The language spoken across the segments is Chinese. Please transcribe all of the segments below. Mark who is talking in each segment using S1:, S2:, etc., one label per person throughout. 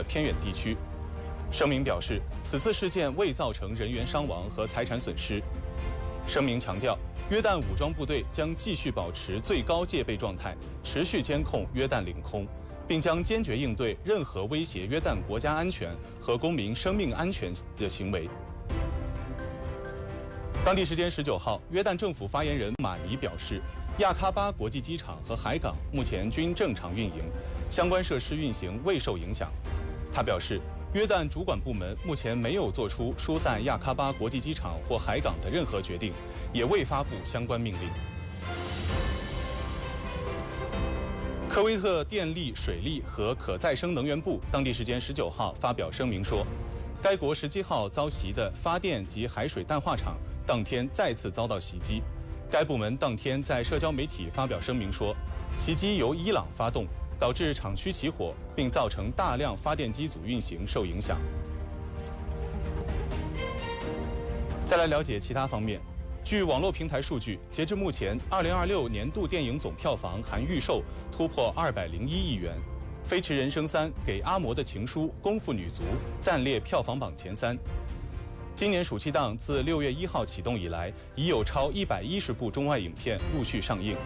S1: 偏远地区。声明表示，此次事件未造成人员伤亡和财产损失。声明强调，约旦武装部队将继续保持最高戒备状态，持续监控约旦领空，并将坚决应对任何威胁约旦国家安全和公民生命安全的行为。当地时间19号，约旦政府发言人马尼表示，亚喀巴国际机场和海港目前均正常运营，相关设施运行未受影响。他表示，约旦主管部门目前没有做出疏散亚喀巴国际机场或海港的任何决定，也未发布相关命令。科威特电力、水利和可再生能源部当地时间19号发表声明说，该国17号遭袭的发电及海水淡化厂当天再次遭到袭击。该部门当天在社交媒体发表声明说，袭击由伊朗发动，导致厂区起火，并造成大量发电机组运行受影响。再来了解其他方面。据网络平台数据，截至目前，2026年度电影总票房含预售突破201亿元，《飞驰人生3》、给阿嬷的情书、功夫女足暂列票房榜前3。今年暑期档自6月1号启动以来，已有超110部中外影片陆续上映。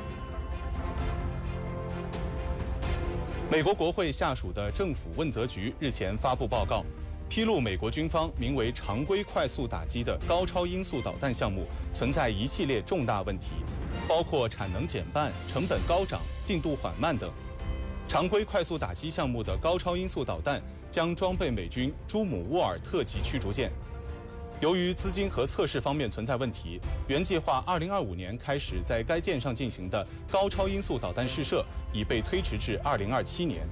S1: 美国国会下属的政府问责局日前发布报告，披露美国军方名为常规快速打击的高超音速导弹项目存在一系列重大问题，包括产能减半、成本高涨、进度缓慢等。常规快速打击项目的高超音速导弹将装备美军朱姆沃尔特级驱逐舰。由于资金和测试方面存在问题，原计划2025年开始在该舰上进行的高超音速导弹试射已被推迟至2027年。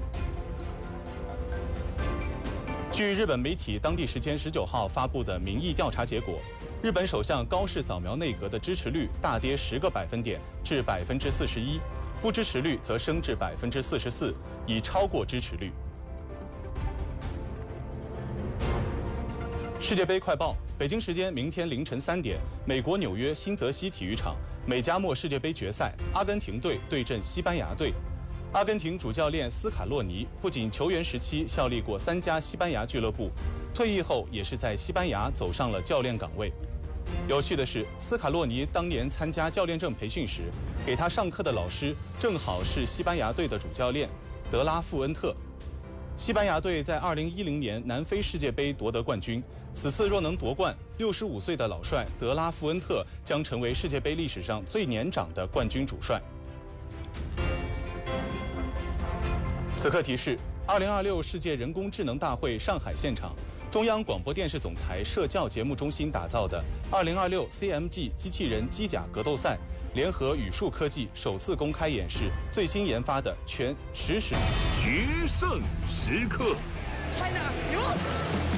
S1: 据日本媒体当地时间19号发布的民意调查结果，日本首相高市早苗内阁的支持率大跌10个百分点至41%，不支持率则升至44%，已超过支持率。世界杯快报：北京时间明天凌晨3点，美国纽约新泽西体育场美加墨世界杯决赛，阿根廷队对阵西班牙队。阿根廷主教练斯卡洛尼不仅球员时期效力过3家西班牙俱乐部，退役后也是在西班牙走上了教练岗位。有趣的是，斯卡洛尼当年参加教练证培训时，给他上课的老师正好是西班牙队的主教练德拉富恩特。西班牙队在2010年南非世界杯夺得冠军，此次若能夺冠，65岁的老帅德拉富恩特将成为世界杯历史上最年长的冠军主帅。此刻提示：2026世界人工智能大会上海现场，中央广播电视总台社教节目中心打造的2026 CMG 机器人机甲格斗赛，联合宇树科技首次公开演示最新研发的全实时
S2: 决胜时刻。